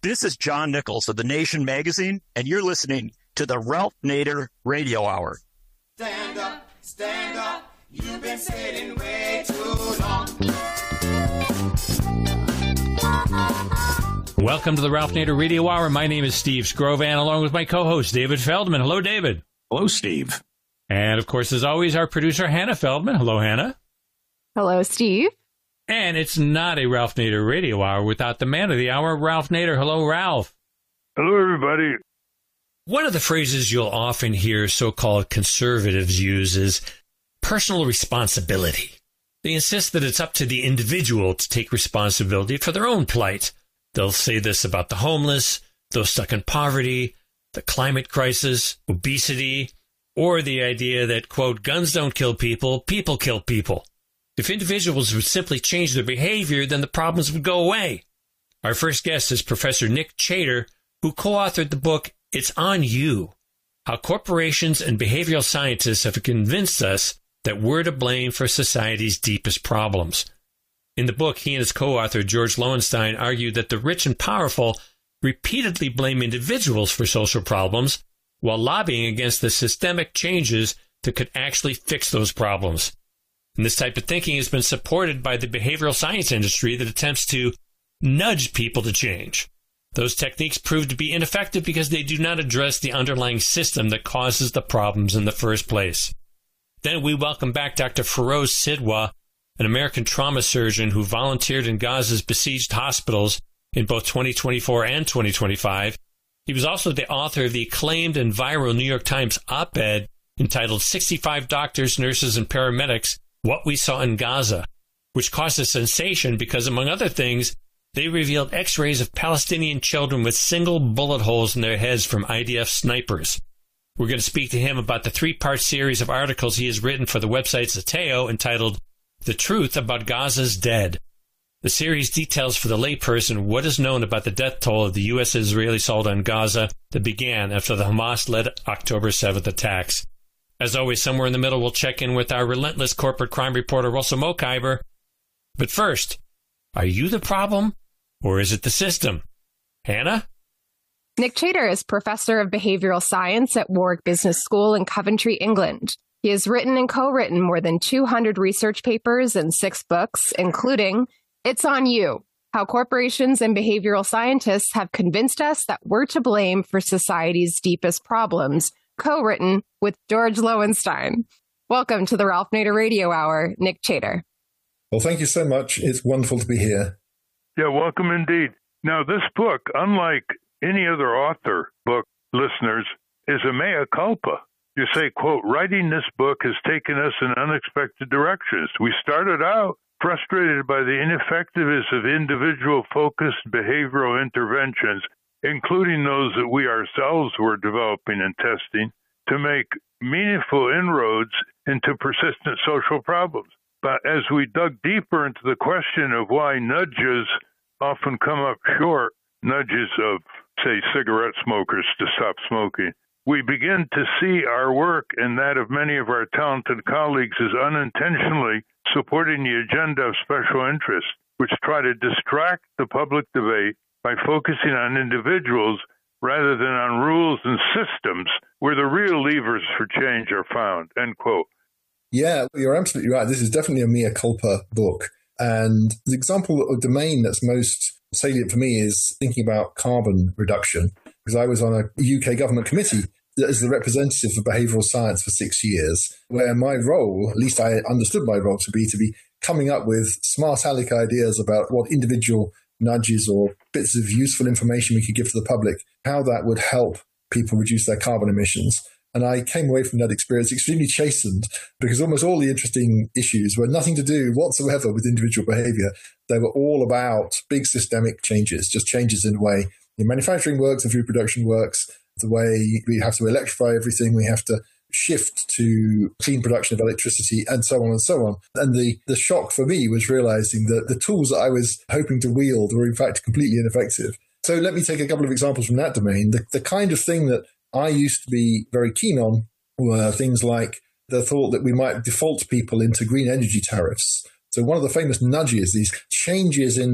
This is John Nichols of The Nation magazine, and you're listening to the Ralph Nader Radio Hour. Stand up, you've been sitting way too long. Welcome to the Ralph Nader Radio Hour. My name is Steve Scrovan, along with my co-host, David Feldman. Hello, David. Hello, Steve. And, of course, as always, our producer, Hannah Feldman. Hello, Hannah. Hello, Steve. And it's not a Ralph Nader Radio Hour without the man of the hour, Ralph Nader. Hello, Ralph. Hello, everybody. One of the phrases you'll often hear so-called conservatives use is personal responsibility. They insist that it's up to the individual to take responsibility for their own plight. They'll say this about the homeless, those stuck in poverty, the climate crisis, obesity, or the idea that, quote, guns don't kill people, people kill people. If individuals would simply change their behavior, then the problems would go away. Our first guest is Professor Nick Chater, who co-authored the book, It's on You, How Corporations and Behavioral Scientists Have Convinced Us That We're to Blame for Society's Deepest Problems. In the book, he and his co-author, George Lowenstein, argued that the rich and powerful repeatedly blame individuals for social problems while lobbying against the systemic changes that could actually fix those problems. And this type of thinking has been supported by the behavioral science industry that attempts to nudge people to change. Those techniques prove to be ineffective because they do not address the underlying system that causes the problems in the first place. Then we welcome back Dr. Feroz Sidhwa, an American trauma surgeon who volunteered in Gaza's besieged hospitals in both 2024 and 2025. He was also the author of the acclaimed and viral New York Times op-ed entitled 65 Doctors, Nurses, and Paramedics, What We Saw in Gaza, which caused a sensation because, among other things, they revealed x-rays of Palestinian children with single bullet holes in their heads from IDF snipers. We're going to speak to him about the three-part series of articles he has written for the website Zateo entitled The Truth About Gaza's Dead. The series details for the layperson what is known about the death toll of the U.S.-Israeli assault on Gaza that began after the Hamas-led October 7th attacks. As always, somewhere in the middle, we'll check in with our relentless corporate crime reporter, Russell Mokhiber. But first, are you the problem, or is it the system? Hannah? Nick Chater is professor of behavioral science at Warwick Business School in Coventry, England. He has written and co-written more than 200 research papers and 6 books, including It's on You, How Corporations and Behavioral Scientists Have Convinced Us That We're to Blame for Society's Deepest Problems, co-written with George Lowenstein. Welcome to the Ralph Nader Radio Hour, Nick Chater. Well, thank you so much. It's wonderful to be here. Yeah, welcome indeed. Now, this book, unlike any other author book, listeners, is a mea culpa. You say, quote, writing this book has taken us in unexpected directions. We started out frustrated by the ineffectiveness of individual-focused behavioral interventions, including those that we ourselves were developing and testing, to make meaningful inroads into persistent social problems. But as we dug deeper into the question of why nudges often come up short, nudges of, say, cigarette smokers to stop smoking, we begin to see our work and that of many of our talented colleagues as unintentionally supporting the agenda of special interests, which try to distract the public debate by focusing on individuals rather than on rules and systems where the real levers for change are found, end quote. Yeah, you're absolutely right. This is definitely a mea culpa book. And the example of domain that's most salient for me is thinking about carbon reduction, because I was on a UK government committee as the representative for behavioural science for 6 years, where my role, at least I understood my role to be coming up with smart aleck ideas about what individual nudges or bits of useful information we could give to the public, how that would help people reduce their carbon emissions. And I came away from that experience extremely chastened because almost all the interesting issues were nothing to do whatsoever with individual behavior. They were all about big systemic changes, just changes in the way manufacturing works and food production works, the way we have to electrify everything, we have to shift to clean production of electricity, and so on and so on. And the shock for me was realizing that the tools that I was hoping to wield were in fact completely ineffective. So let me take a couple of examples from that domain. The kind of thing that I used to be very keen on were things like the thought that we might default people into green energy tariffs. So one of the famous nudges, these changes in the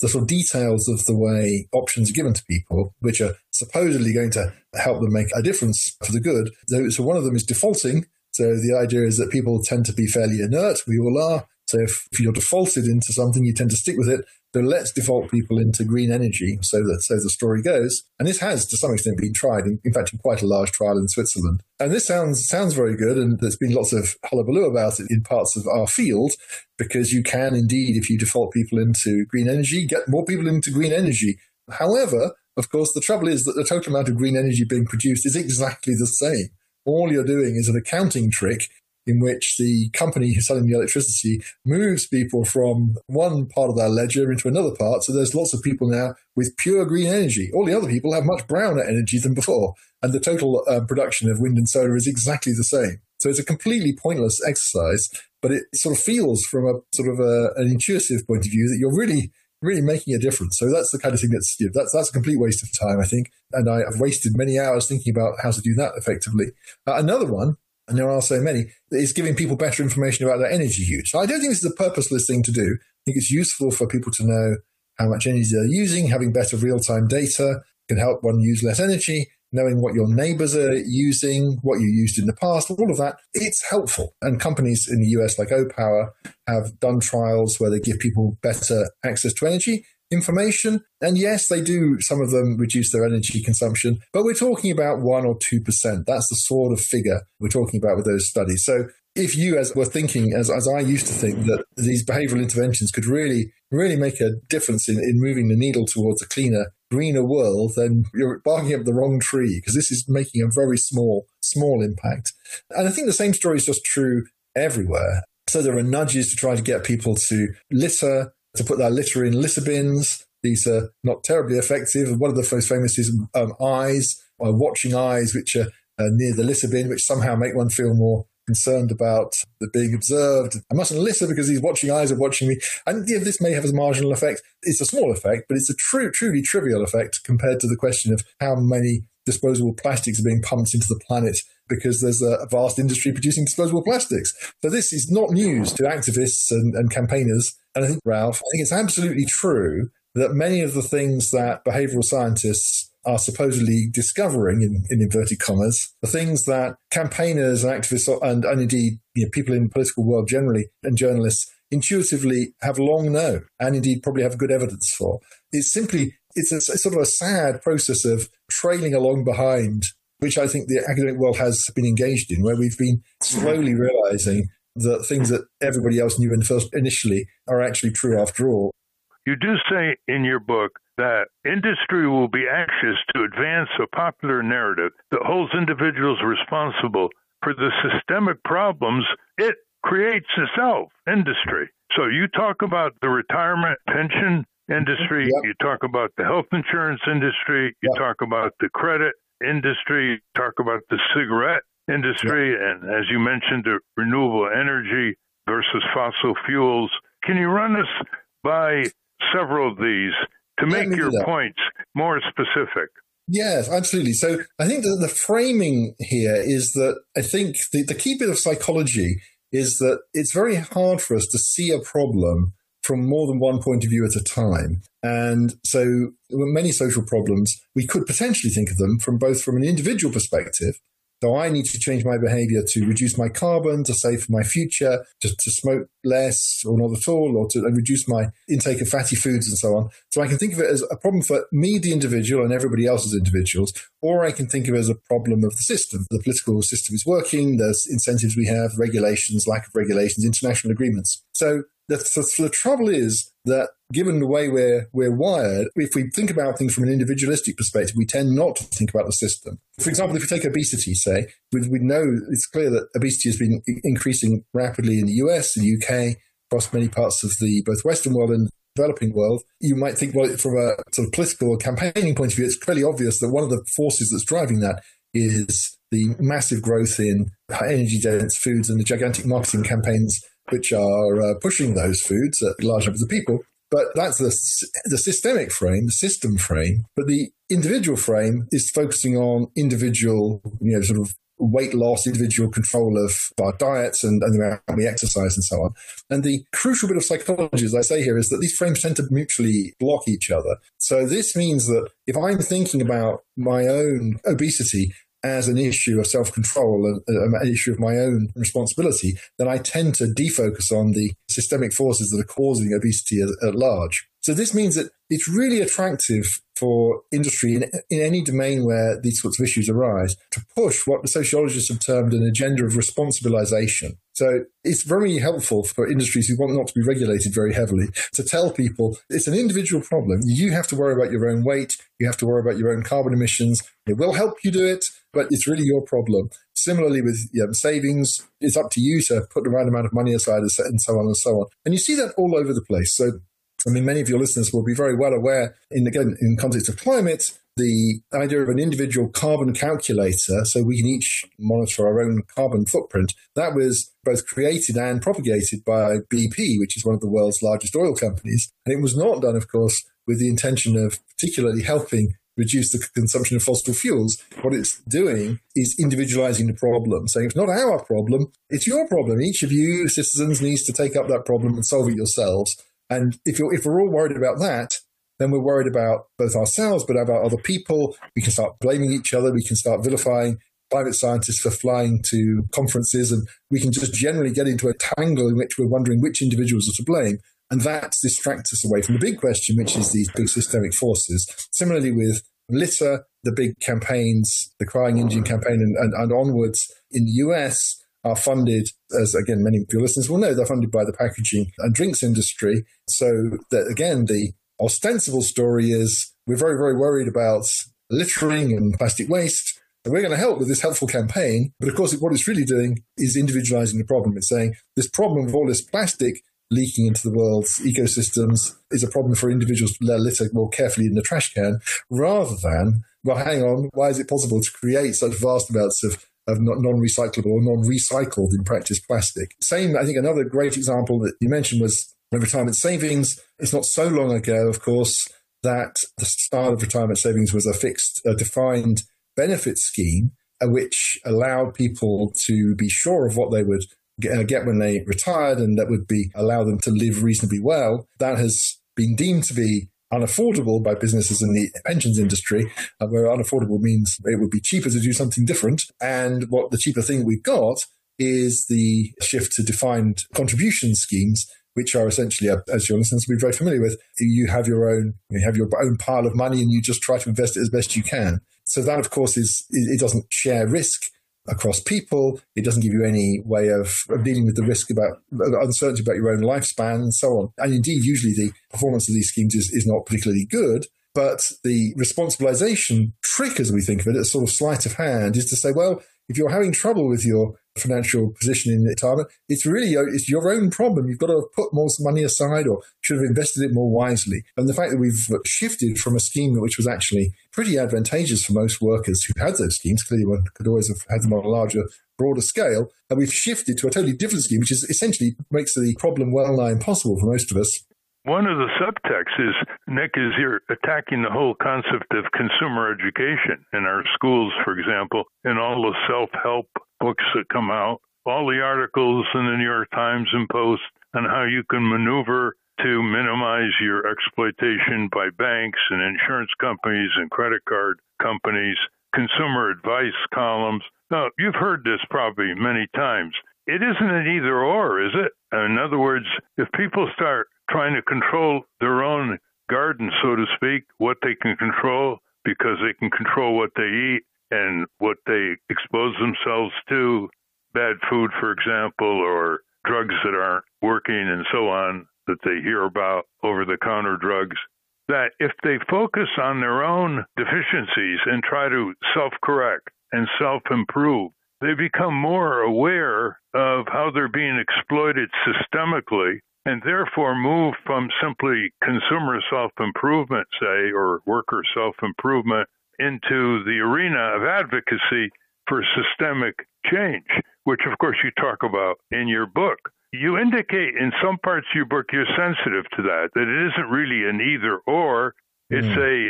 the sort of details of the way options are given to people, which are supposedly going to help them make a difference for the good. So one of them is defaulting. So the idea is that people tend to be fairly inert. We all are. So if you're defaulted into something, you tend to stick with it. So let's default people into green energy, so the story goes. And this has, to some extent, been tried, in fact, in quite a large trial in Switzerland. And this sounds very good, and there's been lots of hullabaloo about it in parts of our field, because you can indeed, if you default people into green energy, get more people into green energy. However, of course, the trouble is that the total amount of green energy being produced is exactly the same. All you're doing is an accounting trick in which the company who's selling the electricity moves people from one part of their ledger into another part. So there's lots of people now with pure green energy. All the other people have much browner energy than before. And the total production of wind and solar is exactly the same. So it's a completely pointless exercise, but it sort of feels from a sort of an intuitive point of view that you're really making a difference. So that's the kind of thing that's a complete waste of time, I think. And I've wasted many hours thinking about how to do that effectively. Another one, and there are so many, is giving people better information about their energy use. So I don't think this is a purposeless thing to do. I think it's useful for people to know how much energy they're using. Having better real-time data can help one use less energy. Knowing what your neighbors are using, what you used in the past, all of that, it's helpful. And companies in the US like Opower have done trials where they give people better access to energy information. And yes, they do, some of them reduce their energy consumption, but we're talking about 1 or 2%. That's the sort of figure we're talking about with those studies. So if you were thinking, as I used to think, that these behavioral interventions could really make a difference in moving the needle towards a cleaner, greener world, then you're barking up the wrong tree, because this is making a very small impact. And I think the same story is just true everywhere. So there are nudges to try to get people to litter, to put their litter in litter bins. These are not terribly effective. One of the most famous is eyes, or watching eyes, which are near the litter bin, which somehow make one feel more concerned about the being observed. I mustn't litter because these watching eyes are watching me. And yeah, this may have a marginal effect. It's a small effect, but it's a truly trivial effect compared to the question of how many disposable plastics are being pumped into the planet, because there's a vast industry producing disposable plastics. So this is not news to activists and campaigners. And I think, Ralph, it's absolutely true that many of the things that behavioral scientists are supposedly discovering, in inverted commas, the things that campaigners and activists and indeed people in the political world generally and journalists intuitively have long known and indeed probably have good evidence for. It's a sort of a sad process of trailing along behind, which I think the academic world has been engaged in, where we've been slowly realizing that things that everybody else knew initially are actually true after all. You do say in your book that industry will be anxious to advance a popular narrative that holds individuals responsible for the systemic problems it creates itself, industry. So you talk about the retirement pension industry, Yep. You talk about the health insurance industry, you Yep. talk about the credit industry, you talk about the cigarette industry, and as you mentioned, the renewable energy versus fossil fuels. Can you run us by several of these to make your points more specific? Yes, absolutely. So I think that the framing here is that I think the key bit of psychology is that it's very hard for us to see a problem from more than one point of view at a time. And so many social problems, we could potentially think of them from an individual perspective. So I need to change my behavior to reduce my carbon, to save for my future, to smoke less or not at all, or to reduce my intake of fatty foods and so on. So I can think of it as a problem for me, the individual, and everybody else as individuals, or I can think of it as a problem of the system. The political system is working, there's incentives we have, regulations, lack of regulations, international agreements. So the trouble is that given the way we're wired, if we think about things from an individualistic perspective, we tend not to think about the system. For example, if you take obesity, say, we know it's clear that obesity has been increasing rapidly in the US, the UK, across many parts of the both Western world and developing world. You might think, well, from a sort of political or campaigning point of view, it's clearly obvious that one of the forces that's driving that is the massive growth in energy-dense foods and the gigantic marketing campaigns which are pushing those foods at large numbers of people. But that's the systemic frame, the system frame. But the individual frame is focusing on individual, sort of weight loss, individual control of our diets and the amount we exercise and so on. And the crucial bit of psychology, as I say here, is that these frames tend to mutually block each other. So this means that if I'm thinking about my own obesity as an issue of self-control, an issue of my own responsibility, then I tend to defocus on the systemic forces that are causing obesity at large. So this means that it's really attractive for industry in any domain where these sorts of issues arise to push what the sociologists have termed an agenda of responsibilization. So it's very helpful for industries who want not to be regulated very heavily to tell people it's an individual problem. You have to worry about your own weight. You have to worry about your own carbon emissions. It will help you do it, but it's really your problem. Similarly with savings, it's up to you to put the right amount of money aside and so on and so on. And you see that all over the place. So I mean, many of your listeners will be very well aware, in context of climate, the idea of an individual carbon calculator, so we can each monitor our own carbon footprint, that was both created and propagated by BP, which is one of the world's largest oil companies. And it was not done, of course, with the intention of particularly helping reduce the consumption of fossil fuels. What it's doing is individualizing the problem, saying it's not our problem, it's your problem. Each of you citizens needs to take up that problem and solve it yourselves. And if we're all worried about that, then we're worried about both ourselves, but about other people. We can start blaming each other. We can start vilifying climate scientists for flying to conferences, and we can just generally get into a tangle in which we're wondering which individuals are to blame. And that distracts us away from the big question, which is these big systemic forces. Similarly with litter, the big campaigns, the Crying Indian campaign and onwards in the US are funded, as again, many of your listeners will know, they're funded by the packaging and drinks industry. So that, again, the ostensible story is we're very, very worried about littering and plastic waste. And we're going to help with this helpful campaign. But of course, what it's really doing is individualizing the problem. It's saying this problem of all this plastic leaking into the world's ecosystems is a problem for individuals to litter more carefully in the trash can, rather than, well, hang on, why is it possible to create such vast amounts of non-recyclable or non-recycled in practice plastic? Same, I think another great example that you mentioned was retirement savings. It's not so long ago, of course, that the style of retirement savings was a fixed, defined benefit scheme, which allowed people to be sure of what they would get when they retired, and that would allow them to live reasonably well. That has been deemed to be unaffordable by businesses in the pensions industry, where unaffordable means it would be cheaper to do something different. And what the cheaper thing we've got is the shift to defined contribution schemes, which are essentially, as your listeners will be very familiar with, you have your own pile of money and you just try to invest it as best you can. So that, of course, it doesn't share risk across people. It doesn't give you any way of dealing with the risk about uncertainty about your own lifespan and so on. And indeed, usually the performance of these schemes is not particularly good. But the responsibilization trick, as we think of it, a sort of sleight of hand, is to say, well, if you're having trouble with your financial position in retirement, it's your own problem. You've got to put more money aside, or should have invested it more wisely. And the fact that we've shifted from a scheme which was actually pretty advantageous for most workers who had those schemes, clearly one could always have had them on a larger, broader scale, and we've shifted to a totally different scheme, which is essentially makes the problem well nigh impossible for most of us. One of the subtexts is, Nick, is you're attacking the whole concept of consumer education in our schools, for example, in all the self-help books that come out, all the articles in the New York Times and Post on how you can maneuver to minimize your exploitation by banks and insurance companies and credit card companies, consumer advice columns. Now, you've heard this probably many times. It isn't an either or, is it? In other words, if people start trying to control their own garden, so to speak, what they can control, because they can control what they eat and what they expose themselves to, bad food, for example, or drugs that aren't working and so on, that they hear about, over-the-counter drugs, that if they focus on their own deficiencies and try to self-correct and self-improve, they become more aware of how they're being exploited systemically, and therefore move from simply consumer self-improvement, say, or worker self-improvement, into the arena of advocacy for systemic change, which, of course, you talk about in your book. You indicate in some parts of your book you're sensitive to that it isn't really an either-or. It's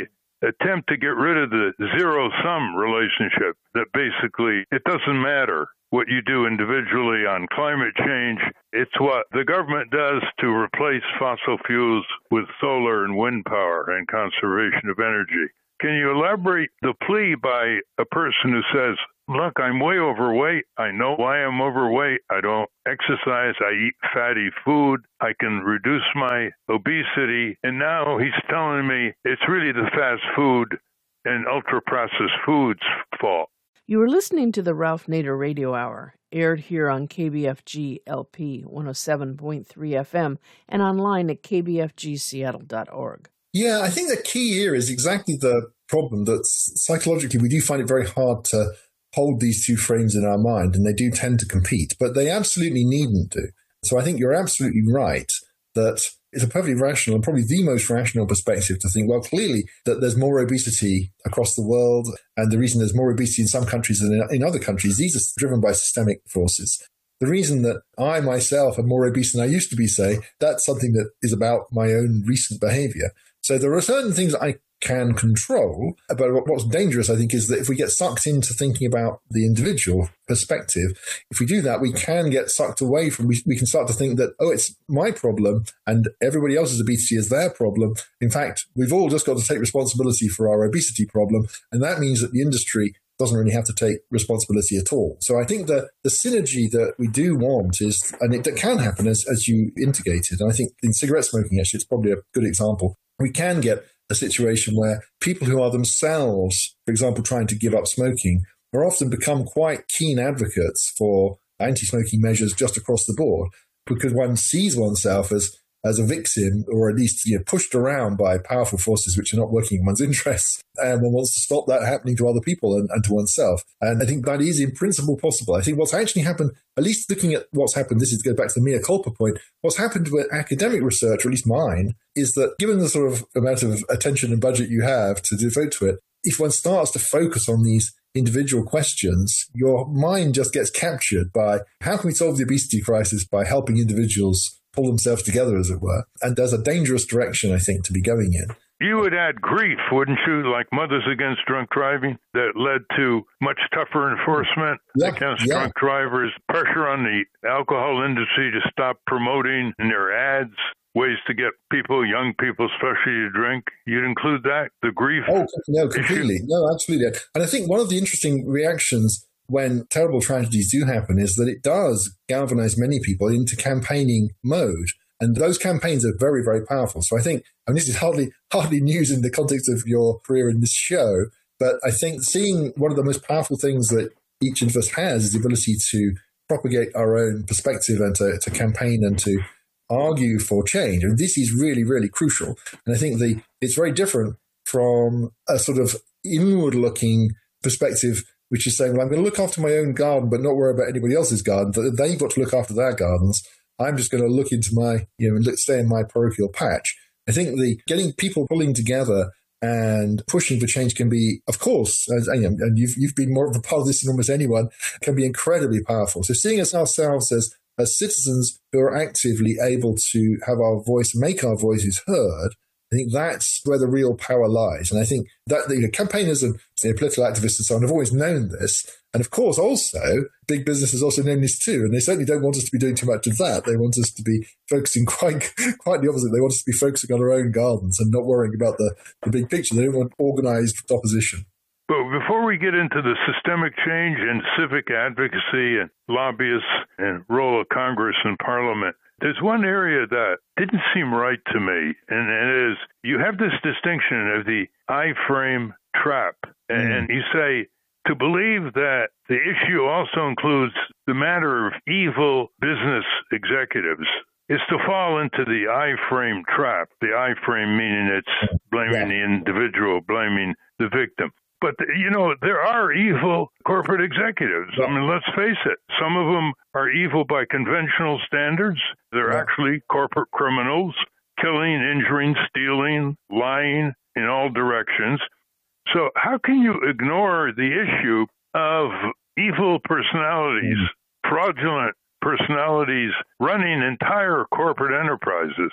attempt to get rid of the zero-sum relationship, that basically it doesn't matter what you do individually on climate change. It's what the government does to replace fossil fuels with solar and wind power and conservation of energy. Can you elaborate the plea by a person who says, look, I'm way overweight. I know why I'm overweight. I don't exercise. I eat fatty food. I can reduce my obesity. And now he's telling me it's really the fast food and ultra-processed foods' fault. You were listening to the Ralph Nader Radio Hour, aired here on KBFG LP 107.3 FM and online at kbfgseattle.org. Yeah, I think the key here is exactly the problem that psychologically we do find it very hard to hold these two frames in our mind, and they do tend to compete, but they absolutely needn't do. So I think you're absolutely right that it's a perfectly rational and probably the most rational perspective to think, well, clearly that there's more obesity across the world, and the reason there's more obesity in some countries than in other countries, these are driven by systemic forces. The reason that I myself am more obese than I used to be, say, that's something that is about my own recent behavior. So there are certain things that I can control, but what's dangerous, I think, is that if we get sucked into thinking about the individual perspective, if we do that, we can get sucked away from, we can start to think that, oh, it's my problem and everybody else's obesity is their problem. In fact, we've all just got to take responsibility for our obesity problem, and that means that the industry doesn't really have to take responsibility at all. So I think that the synergy that we do want is, and it can happen as you indicated, and I think in cigarette smoking, actually, it's probably a good example. We can get a situation where people who are themselves, for example, trying to give up smoking, are often become quite keen advocates for anti-smoking measures just across the board, because one sees oneself as a victim, or at least pushed around by powerful forces which are not working in one's interests, and one wants to stop that happening to other people and to oneself. And I think that is in principle possible. I think what's actually happened, at least looking at what's happened, this is to go back to the mea culpa point, what's happened with academic research, or at least mine, is that given the sort of amount of attention and budget you have to devote to it, if one starts to focus on these individual questions, your mind just gets captured by how can we solve the obesity crisis by helping individuals pull themselves together, as it were. And there's a dangerous direction, I think, to be going in. You would add grief, wouldn't you, like Mothers Against Drunk Driving, that led to much tougher enforcement against drunk drivers, pressure on the alcohol industry to stop promoting in their ads ways to get people, young people especially, to drink. You'd include that, the grief? Oh, no, completely. No, absolutely. And I think one of the interesting reactions when terrible tragedies do happen is that it does galvanize many people into campaigning mode. And those campaigns are very, very powerful. So I think, and this is hardly news in the context of your career in this show, but I think seeing one of the most powerful things that each of us has is the ability to propagate our own perspective and to campaign and to argue for change. And this is really, really crucial. And I think it's very different from a sort of inward-looking perspective, which is saying, well, I'm going to look after my own garden, but not worry about anybody else's garden. They've got to look after their gardens. I'm just going to look into my, stay in my parochial patch. I think getting people pulling together and pushing for change can be, of course, and you've been more of a part of this than almost anyone, can be incredibly powerful. So seeing ourselves as citizens who are actively able to have our voice, make our voices heard, I think that's where the real power lies. And I think that campaigners and political activists and so on have always known this. And of course, also, big business has also known this too. And they certainly don't want us to be doing too much of that. They want us to be focusing quite the opposite. They want us to be focusing on our own gardens and not worrying about the big picture. They don't want organized opposition. But before we get into the systemic change and civic advocacy and lobbyists and role of Congress and Parliament, there's one area that didn't seem right to me, and it is you have this distinction of the I-frame trap, and you say to believe that the issue also includes the matter of evil business executives is to fall into the I-frame trap. The I-frame meaning it's blaming the individual, blaming the victim. But, there are evil corporate executives. I mean, let's face it. Some of them are evil by conventional standards. They're actually corporate criminals, killing, injuring, stealing, lying in all directions. So how can you ignore the issue of evil personalities, fraudulent personalities running entire corporate enterprises?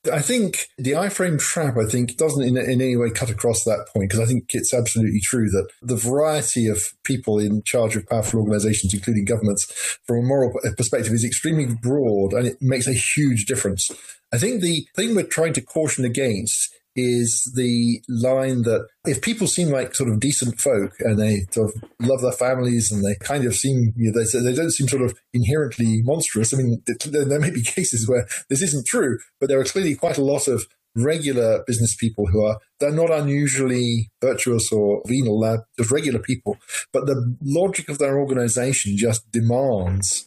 I think the iframe trap, doesn't in any way cut across that point, because I think it's absolutely true that the variety of people in charge of powerful organizations, including governments, from a moral perspective is extremely broad, and it makes a huge difference. I think the thing we're trying to caution against is the line that if people seem like sort of decent folk and they sort of love their families and they kind of seem, they don't seem sort of inherently monstrous. I mean, there may be cases where this isn't true, but there are clearly quite a lot of regular business people they're not unusually virtuous or venal, they're just regular people. But the logic of their organization just demands,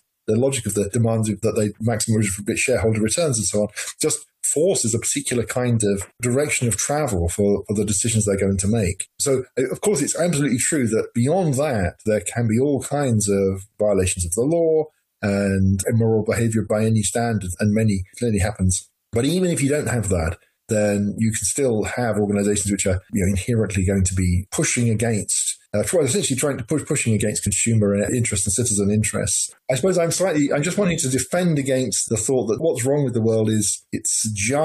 that they maximize shareholder returns and so on, just forces a particular kind of direction of travel for the decisions they're going to make. So, of course, it's absolutely true that beyond that, there can be all kinds of violations of the law and immoral behavior by any standard, and many clearly happens. But even if you don't have that, then you can still have organizations which are inherently going to be pushing against essentially trying to pushing against consumer interests and citizen interests. I suppose I'm just wanting to defend against the thought that what's wrong with the world is it's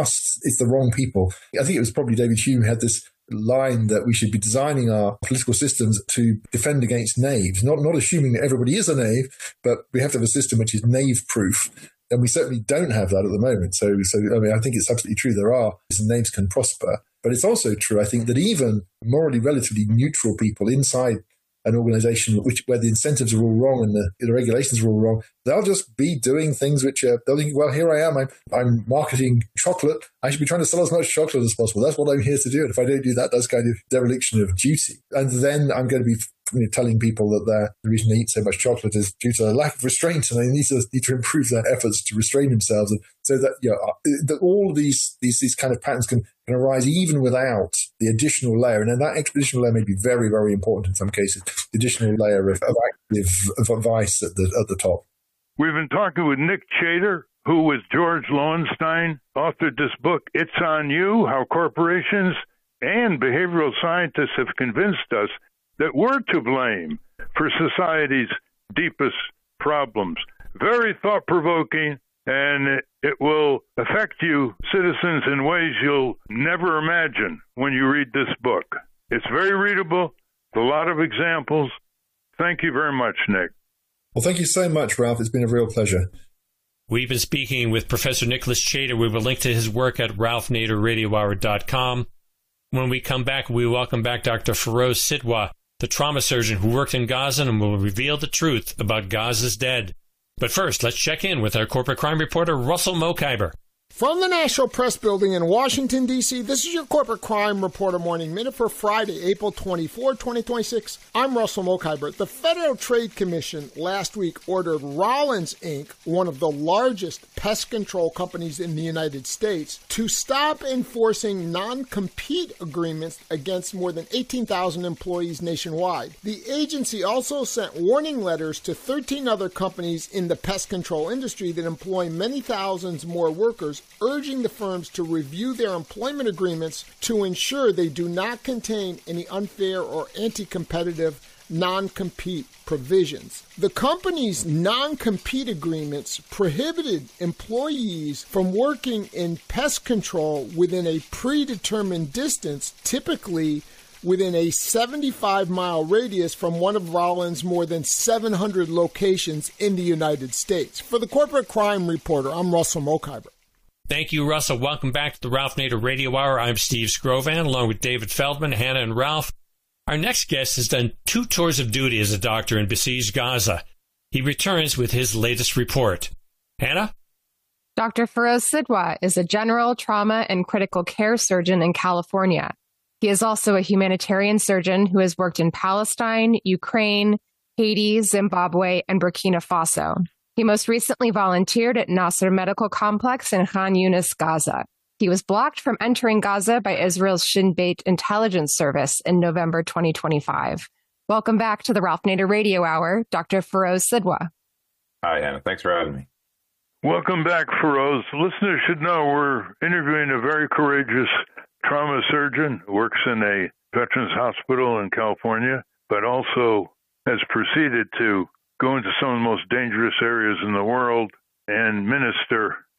the wrong people. I think it was probably David Hume who had this line that we should be designing our political systems to defend against knaves, not assuming that everybody is a knave, but we have to have a system which is knave-proof. And we certainly don't have that at the moment. So I think it's absolutely true. There are some knaves can prosper. But it's also true, I think, that even morally relatively neutral people inside an organization where the incentives are all wrong and the regulations are all wrong, they'll just be doing things which they'll think, well, here I am, I'm marketing chocolate. I should be trying to sell as much chocolate as possible. That's what I'm here to do. And if I don't do that, that's kind of dereliction of duty. And then I'm going to be telling people that the reason they eat so much chocolate is due to a lack of restraint, and they need to improve their efforts to restrain themselves. And so that all these kind of patterns can arise even without the additional layer. And then that additional layer may be very, very important in some cases, the additional layer of active vice at the top. We've been talking with Nick Chater, who with George Lowenstein authored this book, It's on You, How Corporations and Behavioral Scientists Have Convinced Us that we're to blame for society's deepest problems. Very thought-provoking, and it will affect you, citizens, in ways you'll never imagine when you read this book. It's very readable, a lot of examples. Thank you very much, Nick. Well, thank you so much, Ralph. It's been a real pleasure. We've been speaking with Professor Nicholas Chater. We will link to his work at ralphnaderradiohour.com. When we come back, we welcome back Dr. Feroz Sidhwa, the trauma surgeon who worked in Gaza, and will reveal the truth about Gaza's dead. But first, let's check in with our corporate crime reporter, Russell Mokhiber. From the National Press Building in Washington, D.C., this is your Corporate Crime Reporter Morning Minute for Friday, April 24, 2026. I'm Russell Mokhiber. The Federal Trade Commission last week ordered Rollins, Inc., one of the largest pest control companies in the United States, to stop enforcing non-compete agreements against more than 18,000 employees nationwide. The agency also sent warning letters to 13 other companies in the pest control industry that employ many thousands more workers, urging the firms to review their employment agreements to ensure they do not contain any unfair or anti-competitive non-compete provisions. The company's non-compete agreements prohibited employees from working in pest control within a predetermined distance, typically within a 75-mile radius from one of Rollins' more than 700 locations in the United States. For the Corporate Crime Reporter, I'm Russell Mokhiber. Thank you, Russell. Welcome back to the Ralph Nader Radio Hour. I'm Steve Scrovan, along with David Feldman, Hannah, and Ralph. Our next guest has done 2 tours of duty as a doctor in besieged Gaza. He returns with his latest report. Hannah? Dr. Feroz Sidhwa is a general trauma and critical care surgeon in California. He is also a humanitarian surgeon who has worked in Palestine, Ukraine, Haiti, Zimbabwe, and Burkina Faso. He most recently volunteered at Nasser Medical Complex in Khan Yunis, Gaza. He was blocked from entering Gaza by Israel's Shin Bet intelligence service in November 2025. Welcome back to the Ralph Nader Radio Hour, Dr. Feroz Sidhwa. Hi, Hannah. Thanks for having me. Welcome back, Feroz. Listeners should know we're interviewing a very courageous trauma surgeon who works in a veterans hospital in California, but also has proceeded to go into some of the most dangerous areas in the world and minister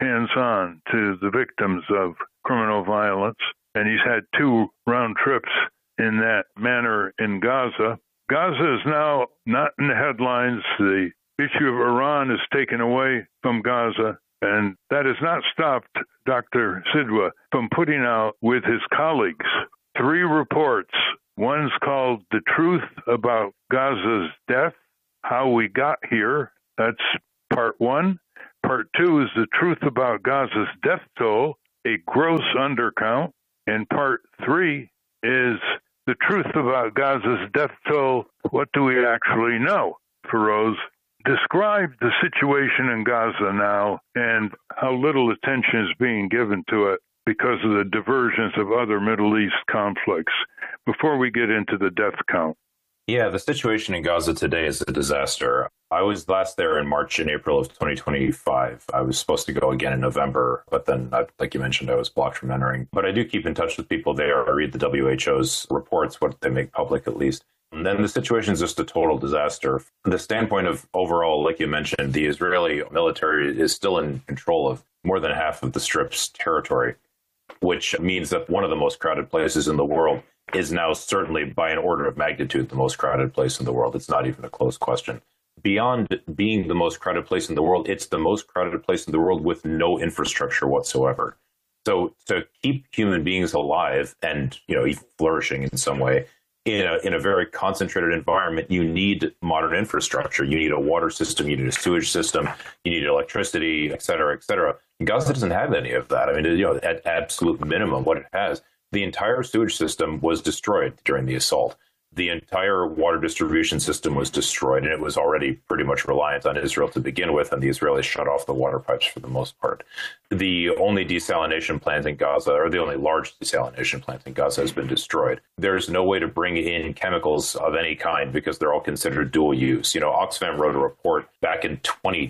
hands-on to the victims of criminal violence, and he's had 2 round trips in that manner in Gaza. Gaza is now not in the headlines. The issue of Iran is taken away from Gaza, and that has not stopped Dr. Sidwa from putting out with his colleagues 3 reports. One's called The Truth About Gaza's Death, How We Got Here. That's part 1. Part 2 is The Truth About Gaza's Death Toll, a gross undercount. And part 3 is The Truth About Gaza's Death Toll, what do we actually know? Feroz, describe the situation in Gaza now and how little attention is being given to it because of the diversions of other Middle East conflicts before we get into the death count. Yeah, the situation in Gaza today is a disaster. I was last there in March and April of 2025. I was supposed to go again in November, but then, like you mentioned, I was blocked from entering. But I do keep in touch with people there. I read the WHO's reports, what they make public at least. And then the situation is just a total disaster. From the standpoint of overall, like you mentioned, the Israeli military is still in control of more than half of the Strip's territory, which means that one of the most crowded places in the world is now certainly by an order of magnitude the most crowded place in the world. It's not even a close question. Beyond being the most crowded place in the world, it's the most crowded place in the world with no infrastructure whatsoever. So to keep human beings alive and, flourishing in some way, in a very concentrated environment, you need modern infrastructure. You need a water system, you need a sewage system, you need electricity, et cetera, et cetera. Gaza doesn't have any of that. I mean, at absolute minimum, what it has, the entire sewage system was destroyed during the assault. The entire water distribution system was destroyed, and it was already pretty much reliant on Israel to begin with, and the Israelis shut off the water pipes for the most part. The only desalination plant in Gaza, or the only large desalination plant in Gaza, has been destroyed. There's no way to bring in chemicals of any kind because they're all considered dual use. Oxfam wrote a report back in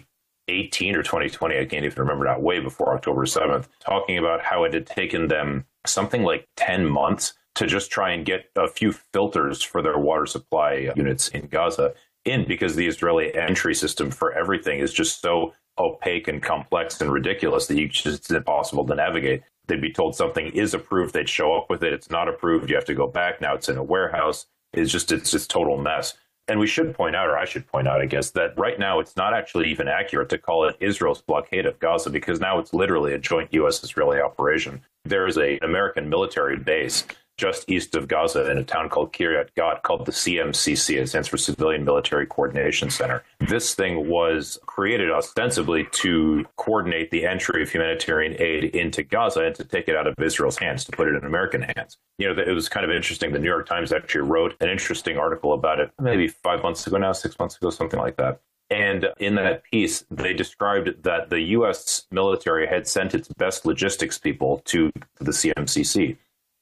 2018 or 2020, I can't even remember now, way before October 7th, talking about how it had taken them something like 10 months to just try and get a few filters for their water supply units in Gaza in, because the Israeli entry system for everything is just so opaque and complex and ridiculous that it's impossible to navigate. They'd be told something is approved, they'd show up with it. It's not approved, you have to go back. Now it's in a warehouse. It's just total mess. And we should point out, or I should point out, I guess, that right now it's not actually even accurate to call it Israel's blockade of Gaza, because now it's literally a joint U.S.-Israeli operation. There is an American military base just east of Gaza in a town called Kiryat Gat called the CMCC. It stands for Civilian Military Coordination Center. This thing was created ostensibly to coordinate the entry of humanitarian aid into Gaza and to take it out of Israel's hands, to put it in American hands. It was kind of interesting. The New York Times actually wrote an interesting article about it maybe 5 months ago now, 6 months ago, something like that. And in that piece, they described that the U.S. military had sent its best logistics people to the CMCC.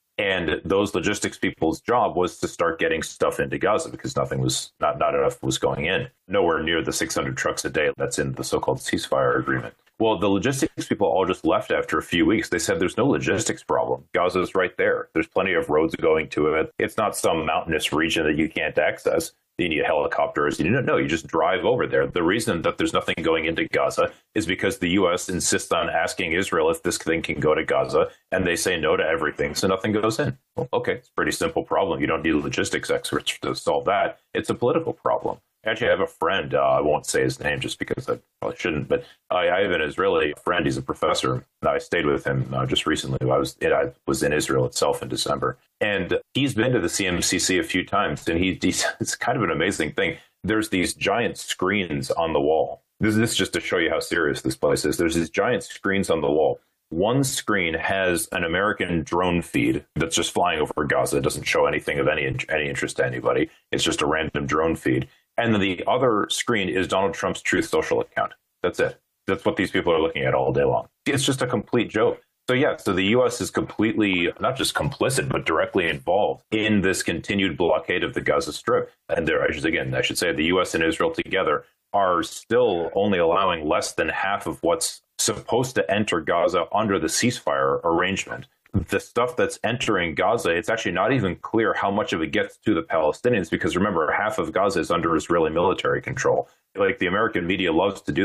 And those logistics people's job was to start getting stuff into Gaza because not enough was going in. Nowhere near the 600 trucks a day that's in the so-called ceasefire agreement. Well, the logistics people all just left after a few weeks. They said there's no logistics problem. Gaza's right there. There's plenty of roads going to it. It's not some mountainous region that you can't access. You need helicopters. You just drive over there. The reason that there's nothing going into Gaza is because the U.S. insists on asking Israel if this thing can go to Gaza, and they say no to everything, so nothing goes in. Well, okay, it's a pretty simple problem. You don't need logistics experts to solve that. It's a political problem. Actually, I have a friend, I won't say his name just because I probably shouldn't, but I have an Israeli friend. He's a professor. I stayed with him just recently. I was in Israel itself in December. And he's been to the CMCC a few times, and it's kind of an amazing thing. There's these giant screens on the wall. This is just to show you how serious this place is. There's these giant screens on the wall. One screen has an American drone feed that's just flying over Gaza. It doesn't show anything of any interest to anybody. It's just a random drone feed. And then the other screen is Donald Trump's Truth Social account. That's it. That's what these people are looking at all day long. It's just a complete joke. So the U.S. is completely, not just complicit, but directly involved in this continued blockade of the Gaza Strip. And I should say the U.S. and Israel together are still only allowing less than half of what's supposed to enter Gaza under the ceasefire arrangement. The stuff that's entering Gaza, it's actually not even clear how much of it gets to the Palestinians, because remember, half of Gaza is under Israeli military control. Like, the American media loves to do this.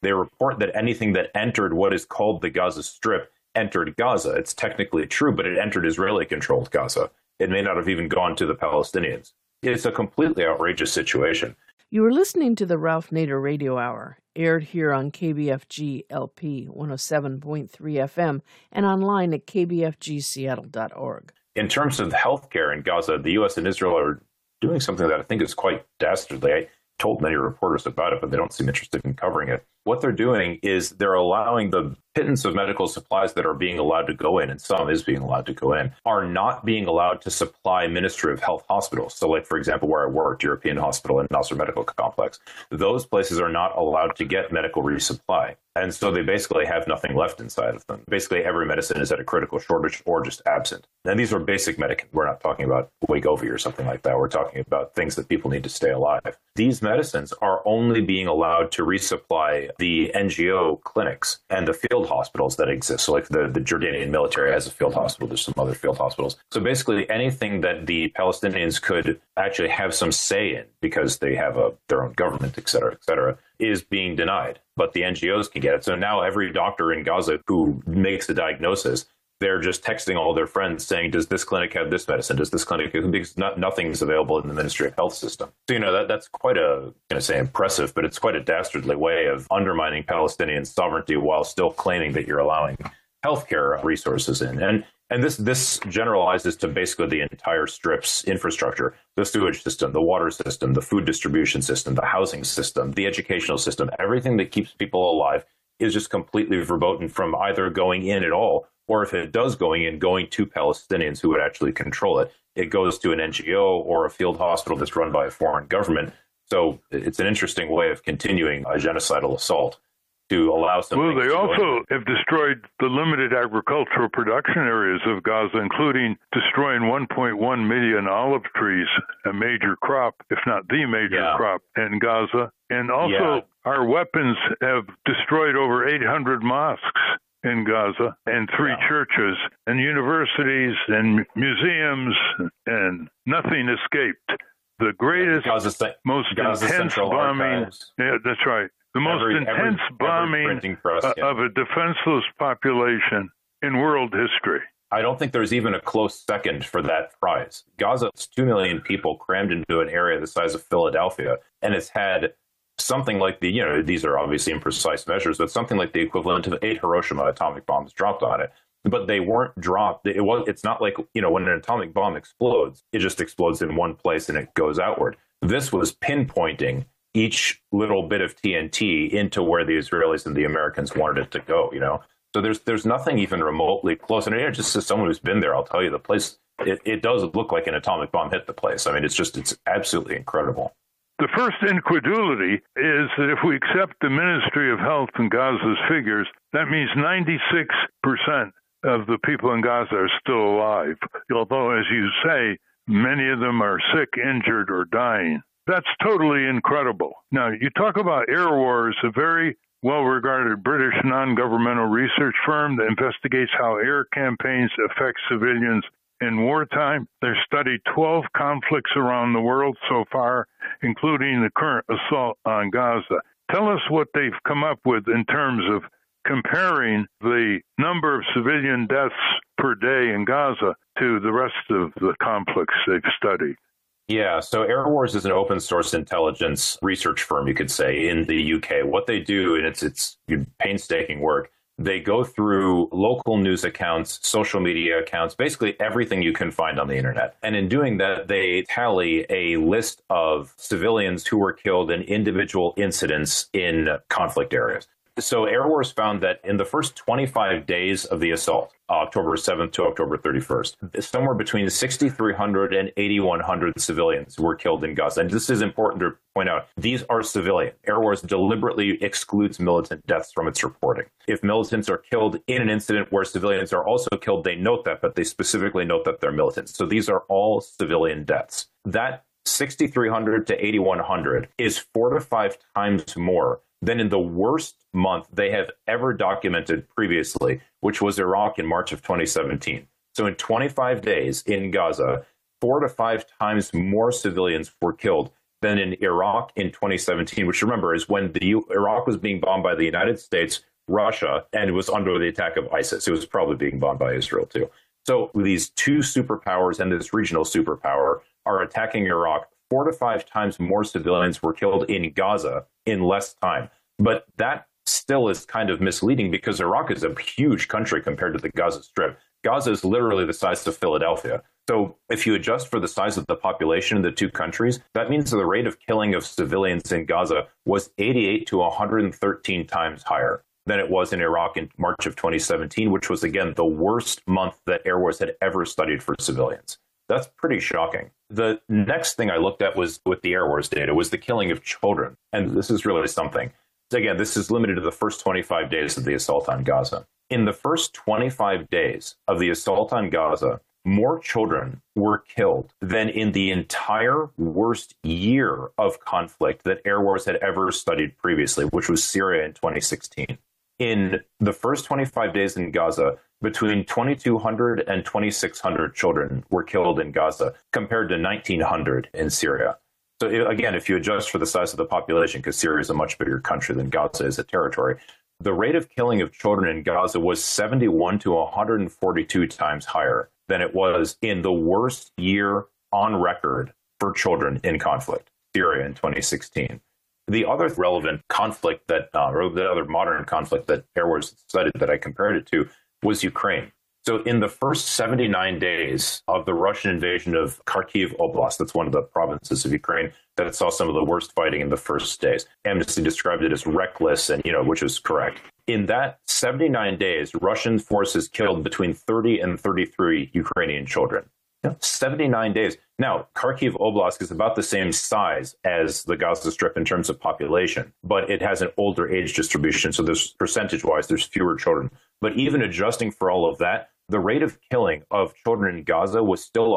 They report that anything that entered what is called the Gaza Strip entered Gaza. It's technically true, but it entered Israeli-controlled Gaza. It may not have even gone to the Palestinians. It's a completely outrageous situation. You are listening to the Ralph Nader Radio Hour, aired here on KBFG LP 107.3 FM and online at kbfgseattle.org. In terms of healthcare in Gaza, the U.S. and Israel are doing something that I think is quite dastardly. I told many reporters about it, but they don't seem interested in covering it. What they're doing is they're allowing the pittance of medical supplies that are being allowed to go in, and some is being allowed to go in, are not being allowed to supply Ministry of Health hospitals. So like, for example, where I worked, European Hospital and Nasser Medical Complex, those places are not allowed to get medical resupply. And so they basically have nothing left inside of them. Basically, every medicine is at a critical shortage or just absent. And these are basic medicines. We're not talking about Wegovy or something like that. We're talking about things that people need to stay alive. These medicines are only being allowed to resupply the NGO clinics and the field hospitals that exist. So like the Jordanian military has a field hospital. There's some other field hospitals. So basically anything that the Palestinians could actually have some say in because they have their own government, et cetera, is being denied. But the NGOs can get it. So now every doctor in Gaza who makes a diagnosis, they're just texting all their friends saying, does this clinic have this medicine? Does this clinic, because nothing's available in the Ministry of Health system. So, that's quite I'm going to say impressive, but it's quite a dastardly way of undermining Palestinian sovereignty while still claiming that you're allowing healthcare resources in. And this generalizes to basically the entire Strip's infrastructure, the sewage system, the water system, the food distribution system, the housing system, the educational system, everything that keeps people alive is just completely verboten from either going in at all, or if it does going to Palestinians who would actually control it. It goes to an NGO or a field hospital that's run by a foreign government. So it's an interesting way of continuing a genocidal assault to allow some. Well, they also have destroyed the limited agricultural production areas of Gaza, including destroying 1.1 million olive trees, a major crop, if not the major crop in Gaza. And also our weapons have destroyed over 800 mosques in Gaza and 3 churches and universities and museums, and nothing escaped. The greatest, most intense bombing. Yeah, that's right. The most intense bombing of a defenseless population in world history. I don't think there's even a close second for that prize. Gaza's 2 million people crammed into an area the size of Philadelphia, and it's had something like these are obviously imprecise measures, but something like the equivalent of 8 Hiroshima atomic bombs dropped on it. But they weren't dropped. It's not like, when an atomic bomb explodes, it just explodes in one place and it goes outward. This was pinpointing each little bit of TNT into where the Israelis and the Americans wanted it to go, So there's nothing even remotely close. And just as someone who's been there, I'll tell you, the place, it does look like an atomic bomb hit the place. I mean, it's absolutely incredible. The first incredulity is that if we accept the Ministry of Health in Gaza's figures, that means 96% of the people in Gaza are still alive. Although, as you say, many of them are sick, injured, or dying. That's totally incredible. Now, you talk about Air Wars, a very well-regarded British non-governmental research firm that investigates how air campaigns affect civilians in wartime. They've studied 12 conflicts around the world so far, including the current assault on Gaza. Tell us what they've come up with in terms of comparing the number of civilian deaths per day in Gaza to the rest of the conflicts they've studied. Yeah, so Air Wars is an open source intelligence research firm, you could say, in the UK. What they do, and it's painstaking work, they go through local news accounts, social media accounts, basically everything you can find on the internet. And in doing that, they tally a list of civilians who were killed in individual incidents in conflict areas. So Air Wars found that in the first 25 days of the assault, October 7th to October 31st, somewhere between 6,300 and 8,100 civilians were killed in Gaza. And this is important to point out. These are civilian. Air Wars deliberately excludes militant deaths from its reporting. If militants are killed in an incident where civilians are also killed, they note that, but they specifically note that they're militants. So these are all civilian deaths. That 6,300 to 8,100 is 4 to 5 times more than in the worst month they have ever documented previously, which was Iraq in March of 2017. So in 25 days in Gaza, 4 to 5 times more civilians were killed than in Iraq in 2017, which remember is when Iraq was being bombed by the United States, Russia, and was under the attack of ISIS. It was probably being bombed by Israel too. So these two superpowers and this regional superpower are attacking Iraq. 4 to 5 times more civilians were killed in Gaza in less time. But that still is kind of misleading because Iraq is a huge country compared to the Gaza Strip. Gaza is literally the size of Philadelphia. So if you adjust for the size of the population of the two countries, that means the rate of killing of civilians in Gaza was 88 to 113 times higher than it was in Iraq in March of 2017, which was, again, the worst month that Air Wars had ever studied for civilians. That's pretty shocking. The next thing I looked at was with the Air Wars data was the killing of children. And this is really something. Again, this is limited to the first 25 days of the assault on Gaza. In the first 25 days of the assault on Gaza, more children were killed than in the entire worst year of conflict that Air Wars had ever studied previously, which was Syria in 2016. In the first 25 days in Gaza, between 2,200 and 2,600 children were killed in Gaza, compared to 1,900 in Syria. So again, if you adjust for the size of the population, because Syria is a much bigger country than Gaza is a territory, the rate of killing of children in Gaza was 71 to 142 times higher than it was in the worst year on record for children in conflict, Syria in 2016. The other relevant conflict or the other modern conflict that Air Wars studied that I compared it to was Ukraine. So in the first 79 days of the Russian invasion of Kharkiv Oblast, that's one of the provinces of Ukraine that saw some of the worst fighting in the first days. Amnesty described it as reckless, and which is correct. In that 79 days, Russian forces killed between 30 and 33 Ukrainian children. 79 days. Now, Kharkiv Oblast is about the same size as the Gaza Strip in terms of population, but it has an older age distribution, so there's percentage-wise, there's fewer children. But even adjusting for all of that, the rate of killing of children in Gaza was still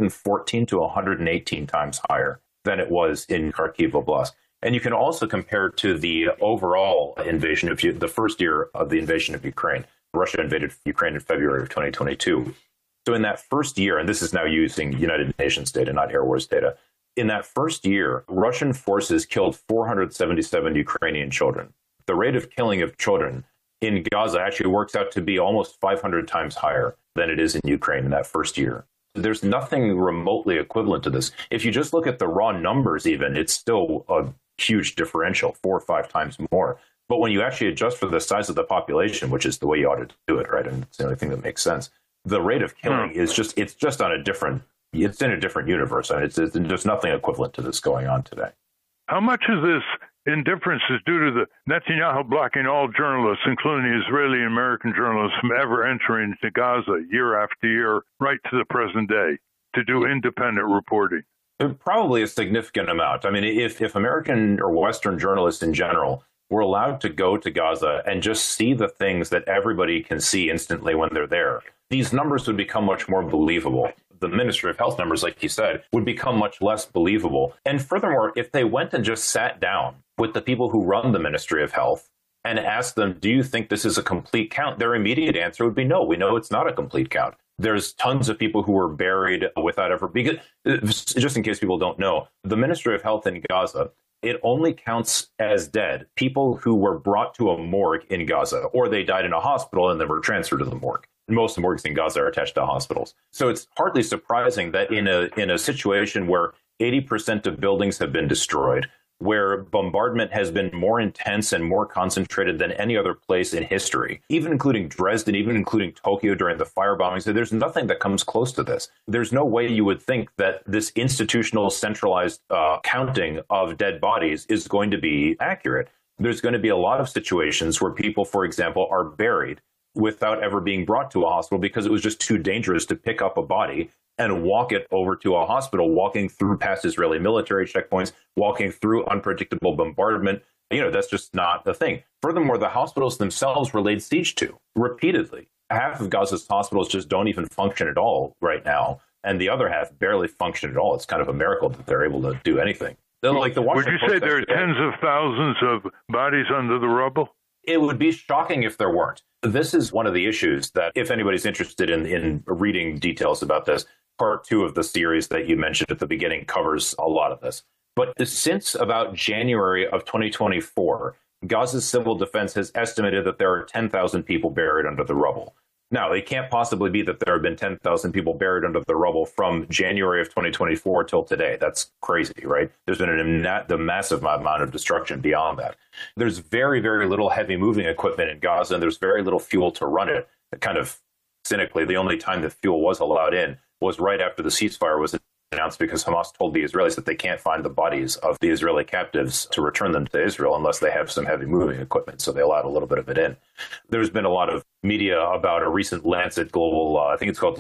114 to 118 times higher than it was in Kharkiv Oblast. And you can also compare to the overall invasion of the first year of the invasion of Ukraine. Russia invaded Ukraine in February of 2022. So in that first year, and this is now using United Nations data, not Air Wars data, in that first year, Russian forces killed 477 Ukrainian children. The rate of killing of children in Gaza actually works out to be almost 500 times higher than it is in Ukraine in that first year. There's nothing remotely equivalent to this. If you just look at the raw numbers even, it's still a huge differential, 4 or 5 times more. But when you actually adjust for the size of the population, which is the way you ought to do it, right? And it's the only thing that makes sense. The rate of killing is just in a different universe. I mean, there's nothing equivalent to this going on today. How much of this indifference is due to the Netanyahu blocking all journalists, including Israeli and American journalists, from ever entering to Gaza year after year, right to the present day, to do independent reporting? Probably a significant amount. I mean, if American or Western journalists in general were allowed to go to Gaza and just see the things that everybody can see instantly when they're there, these numbers would become much more believable. The Ministry of Health numbers, like you said, would become much less believable. And furthermore, if they went and just sat down with the people who run the Ministry of Health and asked them, do you think this is a complete count? Their immediate answer would be no, we know it's not a complete count. There's tons of people who were buried without ever, because just in case people don't know, the Ministry of Health in Gaza, it only counts as dead people who were brought to a morgue in Gaza, or they died in a hospital and then were transferred to the morgue. Most of the morgues in Gaza are attached to hospitals. So it's hardly surprising that in a situation where 80% of buildings have been destroyed, where bombardment has been more intense and more concentrated than any other place in history, even including Dresden, even including Tokyo during the firebombings, so there's nothing that comes close to this. There's no way you would think that this institutional centralized counting of dead bodies is going to be accurate. There's going to be a lot of situations where people, for example, are buried without ever being brought to a hospital because it was just too dangerous to pick up a body and walk it over to a hospital, walking through past Israeli military checkpoints, walking through unpredictable bombardment. That's just not a thing. Furthermore, the hospitals themselves were laid siege to repeatedly. Half of Gaza's hospitals just don't even function at all right now, and the other half barely function at all. It's kind of a miracle that they're able to do anything. Like would you say there are tens of thousands of bodies under the rubble? It would be shocking if there weren't. This is one of the issues that, if anybody's interested in reading details about this, part 2 of the series that you mentioned at the beginning covers a lot of this. But since about January of 2024, Gaza's civil defense has estimated that there are 10,000 people buried under the rubble. Now, it can't possibly be that there have been 10,000 people buried under the rubble from January of 2024 till today. That's crazy, right? There's been a massive amount of destruction beyond that. There's very, very little heavy moving equipment in Gaza, and there's very little fuel to run it. Kind of cynically, the only time that fuel was allowed in was right after the ceasefire was announced, because Hamas told the Israelis that they can't find the bodies of the Israeli captives to return them to Israel unless they have some heavy moving equipment. So they allowed a little bit of it in. There's been a lot of media about a recent Lancet Global, I think it's called